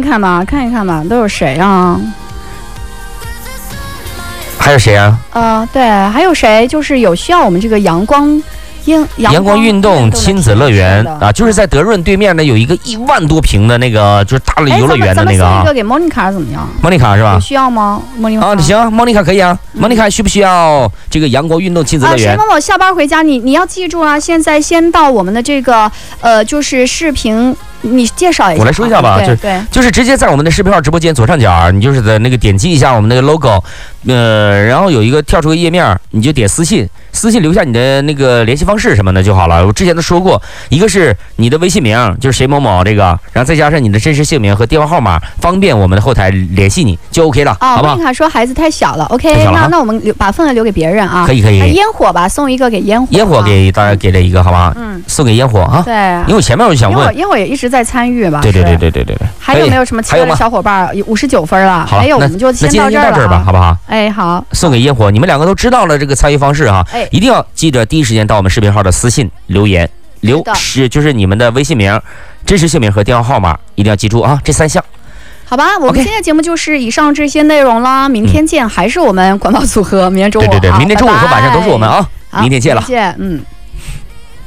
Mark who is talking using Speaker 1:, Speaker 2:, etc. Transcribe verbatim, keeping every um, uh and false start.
Speaker 1: 看吧，看一看吧，都有谁啊？
Speaker 2: 还有谁啊？
Speaker 1: 呃，对，还有谁？就是有需要我们这个阳光。
Speaker 2: 阳光运动亲子乐园啊，就是在德润对面呢，有一个一万多平的那个，就是大的游乐园的那个啊。
Speaker 1: 咱们送一个给莫妮卡怎么样？
Speaker 2: 莫妮卡是吧？
Speaker 1: 有需要吗？莫妮卡
Speaker 2: 啊，行，莫妮卡可以啊。莫妮卡需不需要这个阳光运动亲子乐园？
Speaker 1: 啊，谁某某下班回家，你你要记住啊，现在先到我们的这个呃，就是视频。你介绍一下，
Speaker 2: 我来说一下吧，
Speaker 1: 对对，
Speaker 2: 就是直接在我们的视频号直播间左上角，你就是在那个点击一下我们那个 logo， 呃，然后有一个跳出个页面，你就点私信，私信留下你的那个联系方式什么的就好了。我之前都说过，一个是你的微信名，就是谁某某这个，然后再加上你的真实姓名和电话号码，方便我们的后台联系你就 OK 了，
Speaker 1: 哦、
Speaker 2: 好不好？
Speaker 1: 莫妮卡说孩子太小了 ，OK， 那那我们留把份额留给别人啊，
Speaker 2: 可以可以。
Speaker 1: 烟火吧，送一个给烟火，
Speaker 2: 烟火给大家给了一个，好吧？嗯，送给烟火啊。
Speaker 1: 对，
Speaker 2: 因为我前面我就想问，
Speaker 1: 烟火也一直在参与吧？
Speaker 2: 对对对对对对对。
Speaker 1: 还有没有什么其他的小伙伴？五十九分了。
Speaker 2: 好，
Speaker 1: 没有，我们就先到这儿了
Speaker 2: 吧，好不好？
Speaker 1: 哎，好。
Speaker 2: 送给烟火，你们两个都知道了这个参与方式哈，
Speaker 1: 哎，
Speaker 2: 一定要记得第一时间到我们视频号的私信留言，留是就是你们的微信名、真实姓名和电话号码，一定要记住啊，这三项。
Speaker 1: 好吧，我们今天的节目就是以上这些内容啦，明天见，还是我们管保组合，明天中午。
Speaker 2: 对对对，明天中午和晚上都是我们啊，明天见了。
Speaker 1: 见，嗯。